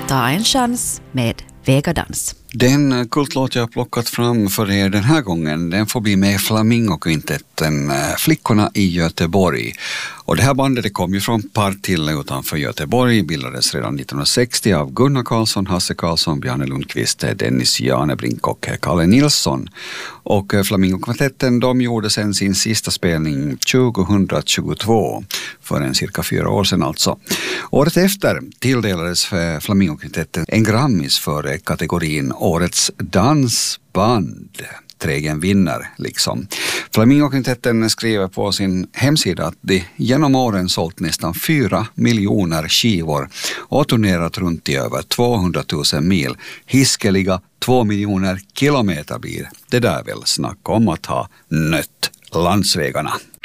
Ta en chans med Vegadans. Den kultlåt jag har plockat fram för er den här gången, den får bli med Flamingokvintetten, Flickorna i Göteborg. Och det här bandet det kom ju från Partille utanför Göteborg, bildades redan 1960 av Gunnar Karlsson, Hasse Karlsson, Bjarne Lundqvist, Dennis Janebrink och Kalle Nilsson. Och Flamingokvintetten de gjorde sen sin sista spelning 2022, för en cirka 4 år sedan alltså. Året efter tilldelades Flamingokvintetten en Grammis för kategorin Årets dansband. Trägen vinner liksom. Flamingokvintetten skriver på sin hemsida att de genom åren sålt nästan 4 miljoner skivor och turnerat runt i över 200 000 mil. Hiskeliga 2 miljoner kilometer blir det där väl snack om att ha nött landsvägarna.